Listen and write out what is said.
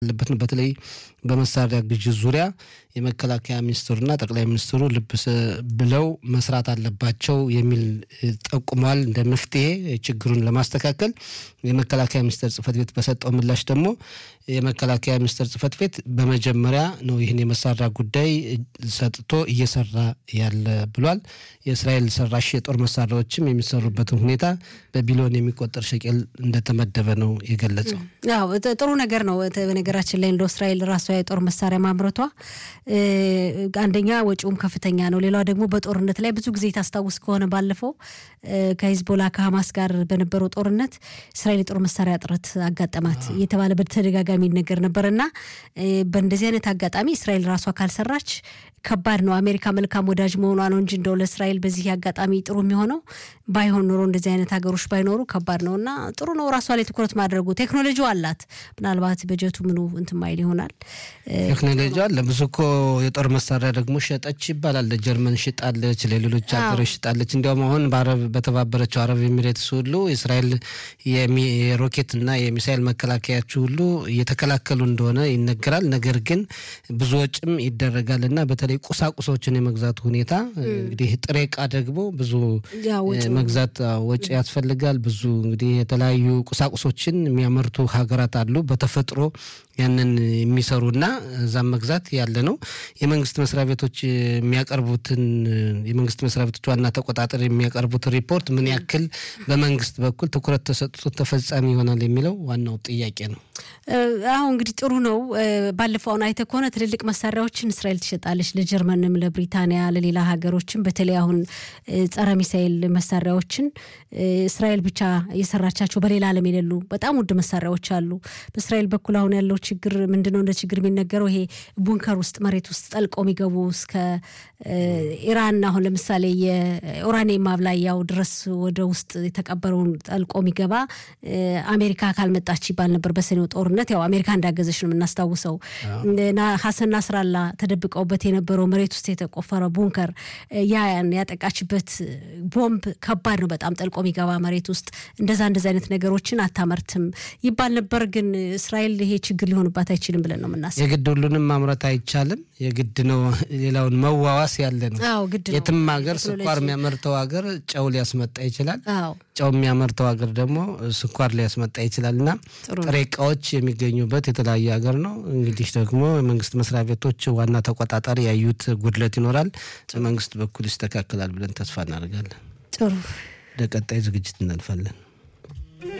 ያለበት ነው። በተለይ በመሳሪያ ግዥ ዙሪያ የመከላከያ ሚኒስትሩና ጠቅላይ ሚኒስትሩ ልብስ ብለው መስራት አለባቸው የሚል ጠቁሟል። እንደ መፍትሄ ችግሩን ለማስተካከል የመከላከያ ሚኒስትር ጽህፈት ቤት በሰጠው ምላሽ ደግሞ የመከላከያ ሚኒስትር ጽህፈት ቤት በመጀመሪያ ነው ይህን የመሳሪያ ጉዳይ ሰጥቶ እየሰራ ያለ ብሏል። የእስራኤል ሰራሽ የጦር መሳሪያዎችም የሚሰሩበትን ሁኔታ በቢሊዮን የሚቆጠር ሸቀል እንደተመደበ ነው የገለጸው። አዎ ጥሩ ነገር ነው። በነገራችን ላይ እንደ እስራኤል ራሷ የጦር መሳሪያ ማምረቷ አንደኛ ወጪውም ከፍተኛ ነው። ሌላው ደግሞ በጦርነት ላይ ብዙ ጊዜ ታስታውስ ከሆነ ባለፈው ከሂዝቦላ ከሐማስ ጋር በነበረው ጦርነት እስራኤል የጦር መሳሪያ እጥረት አጋጠማት እየተባለ በተደጋጋሚ ነገር ነበርና በእንደዚህ አይነት አጋጣሚ እስራኤል ራሷ ካልሰራች ከባድ ነው። አሜሪካ መልካም ወዳጅ መሆኗ ነው እንጂ እንደው ለእስራኤል በዚህ አጋጣሚ ጥሩ የሚሆነው ባይሆን ኖሮ እንደዚህ አይነት ሀገሮች ባይኖሩ ከባድ ነውና ጥሩ ነው ራሷ ላይ ትኩረት ማድረጉ። ቴክኖሎጂው አላት። ምናልባት በጀቱ ምኑ እንትን ማይል ይሆናል። ቴክኖሎጂው አለ። ብዙ እኮ የጦር መሳሪያ ደግሞ ሸጠች ይባላል። ለጀርመን ሽጣለች፣ ለሌሎች ሀገሮች ሽጣለች። እንዲያውም አሁን በተባበረችው አረብ ኤሚሬትስ ሁሉ እስራኤል የሮኬትና የሚሳኤል መከላከያቸው ሁሉ እየተከላከሉ እንደሆነ ይነገራል። ነገር ግን ብዙ ወጪም ይደረጋልና በተለይ ቁሳቁሶችን የመግዛት ሁኔታ እንግዲህ ጥሬ ዕቃ ደግሞ ብዙ መግዛት ወጪ ያስፈልጋል። ብዙ እንግዲህ የተለያዩ ቁሳቁሶችን የሚያመርቱ ሀገራት አሉ በተፈጥሮ ያንን የሚሰሩና እዛም መግዛት ያለ ነው። የመንግስት መስሪያ ቤቶች የሚያቀርቡትን የመንግስት መስሪያ ቤቶች ዋና ተቆጣጣሪ የሚያቀርቡት ሪፖርት ምን ያክል በመንግስት በኩል ትኩረት ተሰጥቶ ተፈጻሚ ይሆናል የሚለው ዋናው ጥያቄ ነው። አሁን እንግዲህ ጥሩ ነው። ባለፈው አይተ ከሆነ ትልልቅ መሳሪያዎችን እስራኤል ትሸጣለች ለጀርመንም ለብሪታንያ ለሌላ ሀገሮችም። በተለይ አሁን ጸረ ሚሳኤል መሳሪያዎችን እስራኤል ብቻ የሰራቻቸው በሌላ ዓለም የሌሉ በጣም ውድ መሳሪያዎች አሉ። በእስራኤል በኩል አሁን ያለው ችግር ምንድነው? እንደ ችግር የሚነገረው ይሄ ቡንከር ውስጥ መሬት ውስጥ ጠልቀው የሚገቡ እስከ ኢራን አሁን ለምሳሌ የኡራኒየም ማብላያው ድረስ ወደ ውስጥ የተቀበረውን ጠልቆ የሚገባ አሜሪካ ካልመጣች ይባል ነበር በሰኔው ጦርነት። ያው አሜሪካ እንዳገዘች ነው የምናስታውሰው። ሐሰን ናስራላ ተደብቀውበት የነበረው መሬት ውስጥ የተቆፈረ ቡንከር ያን ያጠቃችበት ቦምብ ከባድ ነው በጣም ጠልቆ የሚገባ መሬት ውስጥ። እንደዛ አይነት ነገሮችን አታመርትም ይባል ነበር። ግን እስራኤል ይሄ ችግር ሊሆንባት አይችልም ብለን ነው የምናስበው። የግድ ሁሉንም ማምረት አይቻልም። የግድ ነው ሌላውን መዋዋስ ያለ ነው። የትም ሀገር ስኳር የሚያመርተው ሀገር ጨው ሊያስመጣ ይችላል። ጨው የሚያመርተው ሀገር ደግሞ ስኳር ሊያስመጣ ይችላልና ጥሬ ዕቃዎች የሚገኙበት የተለያየ ሀገር ነው። እንግዲህ ደግሞ የመንግስት መስሪያ ቤቶች ዋና ተቆጣጣሪ ያዩት ጉድለት ይኖራል። በመንግስት በኩል ይስተካከላል ብለን ተስፋ እናደርጋለን። ጥሩ። ለቀጣይ ዝግጅት እናልፋለን።